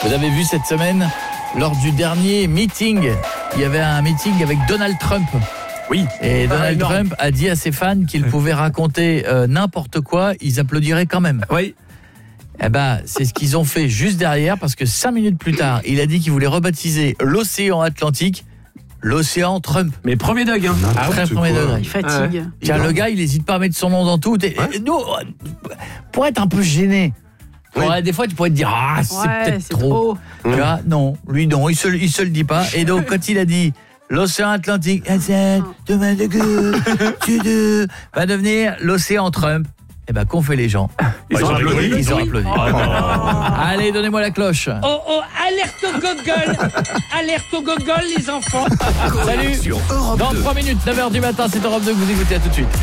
Vous avez vu cette semaine, lors du dernier meeting, il y avait un meeting avec Donald Trump. Oui. Et Donald Trump a dit à ses fans qu'il pouvait raconter n'importe quoi, ils applaudiraient quand même. Oui. Eh ben, c'est ce qu'ils ont fait juste derrière, parce que 5 minutes plus tard, il a dit qu'il voulait rebaptiser l'océan Atlantique l'océan Trump. Mais premier degré. Très premier degré. Il fatigue. Tiens, le gars, il n'hésite pas à mettre son nom dans tout. Et nous, pour être un peu gêné, des fois, tu pourrais te dire, c'est peut-être trop. Tu vois, non, lui, non, il se le dit pas. Et donc, quand il a dit l'océan Atlantique, va devenir l'océan Trump, eh ben, qu'ont fait les gens? Ils ont applaudi. Ils ont applaudi. Allez, donnez-moi la cloche. Oh, alerte au gogol. Alerte au gogol, les enfants. Salut. Dans 3 minutes, 9h du matin, c'est Europe 2 que vous écoutez. À tout de suite.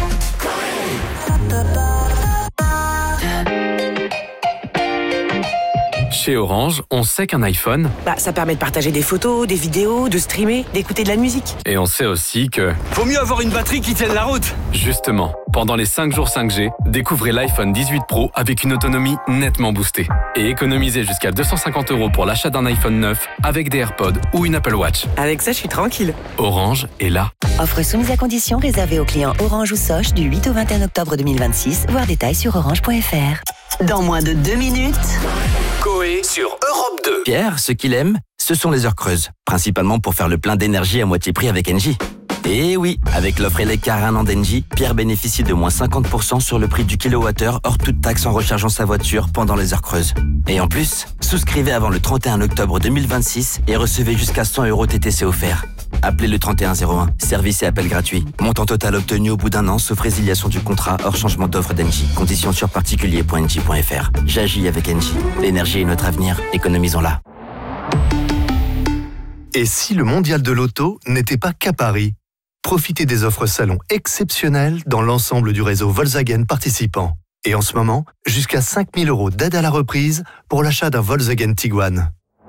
Chez Orange, on sait qu'un iPhone... ça permet de partager des photos, des vidéos, de streamer, d'écouter de la musique. Et on sait aussi que... Faut mieux avoir une batterie qui tienne la route. Justement, pendant les 5 jours 5G, découvrez l'iPhone 18 Pro avec une autonomie nettement boostée. Et économisez jusqu'à 250 € pour l'achat d'un iPhone 9 avec des AirPods ou une Apple Watch. Avec ça, je suis tranquille. Orange est là. Offre soumise à condition réservée aux clients Orange ou Soch du 8 au 21 octobre 2026. Voir détails sur orange.fr. Dans moins de 2 minutes... Coé sur Europe 2. Pierre, ce qu'il aime, ce sont les heures creuses. Principalement pour faire le plein d'énergie à moitié prix avec Engie. Et oui, avec l'offre Elecar 1 an d'Engie, Pierre bénéficie de moins 50% sur le prix du kilowattheure hors toute taxe en rechargeant sa voiture pendant les heures creuses. Et en plus, souscrivez avant le 31 octobre 2026 et recevez jusqu'à 100 € TTC offerts. Appelez le 3101, service et appel gratuit. Montant total obtenu au bout d'un an, sauf résiliation du contrat hors changement d'offre d'Engie. Conditions sur particulier.engie.fr. J'agis avec Engie. L'énergie est notre avenir, économisons-la. Et si le mondial de l'auto n'était pas qu'à Paris? Profitez des offres salon exceptionnelles dans l'ensemble du réseau Volkswagen participant. Et en ce moment, jusqu'à 5 000 € d'aide à la reprise pour l'achat d'un Volkswagen Tiguan.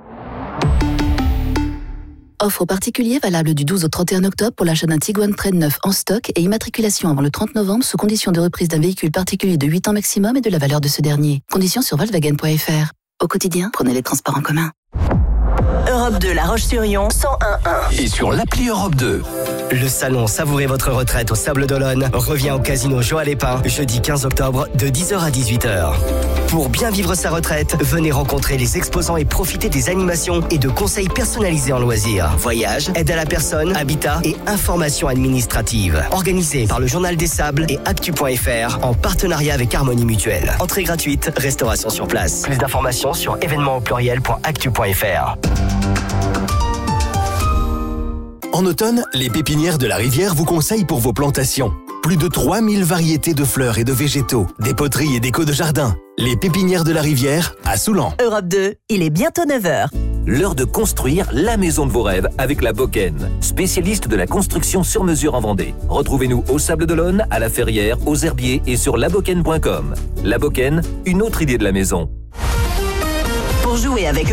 Offre aux particuliers valable du 12 au 31 octobre pour l'achat d'un Tiguan Trend 9 en stock et immatriculation avant le 30 novembre sous condition de reprise d'un véhicule particulier de 8 ans maximum et de la valeur de ce dernier. Conditions sur Volkswagen.fr. Au quotidien, prenez les transports en commun. Europe 2, La Roche-sur-Yon, 101.1. Et sur l'appli Europe 2. Le salon Savourez votre retraite au Sable d'Olonne revient au casino Joie Lépin jeudi 15 octobre de 10h à 18h. Pour bien vivre sa retraite, venez rencontrer les exposants et profiter des animations et de conseils personnalisés en loisirs. Voyages, aide à la personne, habitat et informations administratives. Organisé par le Journal des Sables et Actu.fr en partenariat avec Harmonie Mutuelle. Entrée gratuite, restauration sur place. Plus d'informations sur événements.actu.fr. En automne, les pépinières de la Rivière vous conseillent pour vos plantations. Plus de 3000 variétés de fleurs et de végétaux, des poteries et déco de jardin. Les pépinières de la Rivière à Soulan. Europe 2, il est bientôt 9h. L'heure de construire la maison de vos rêves avec la Boken, spécialiste de la construction sur mesure en Vendée. Retrouvez-nous au Sable d'Olonne, à la Ferrière, aux Herbiers et sur laboken.com. La Boken, une autre idée de la maison. Pour jouer avec